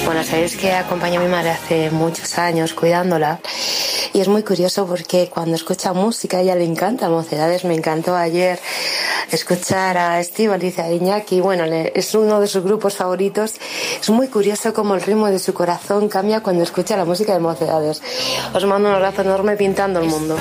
Bueno, sabéis que acompañé a mi madre hace muchos años cuidándola y es muy curioso porque cuando escucha música a ella le encanta Mocedades. Me encantó ayer escuchar a Estíbaliz, a Iñaki, bueno, es uno de sus grupos favoritos. Es muy curioso cómo el ritmo de su corazón cambia cuando escucha la música de Mocedades. Os mando un abrazo enorme pintando el mundo.